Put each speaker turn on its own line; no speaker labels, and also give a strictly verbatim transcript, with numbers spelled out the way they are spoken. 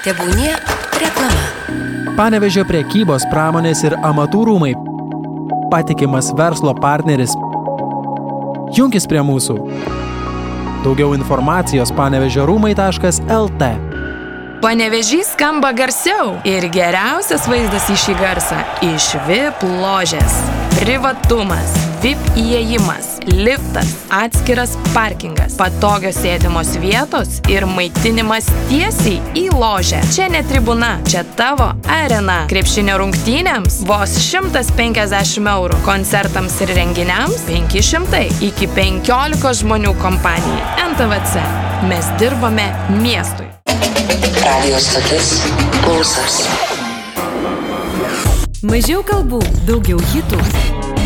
Tebūnie reklama.
Panevėžio prekybos, pramonės ir amatų rūmai. Patikimas verslo partneris. Junkis prie mūsų. Daugiau informacijos panevėžio rūmai taškas el te.
Panevėžys skamba garsiau ir geriausias vaizdas į šį garsą iš V I P ložės. Privatumas, V I P įėjimas, liftas, atskiras parkingas, patogios sėdimos vietos ir maitinimas tiesiai į ložę. Čia ne tribuna, čia tavo arena. Krepšinio rungtynėms vos šimtas penkiasdešimt eurų, koncertams ir renginiams penki šimtai, iki penkiolikos žmonių kompanijai. en te ve ce. Mes dirbame miestui.
Radio stotis Pulsas.
Mažiau kalbų, daugiau hitų.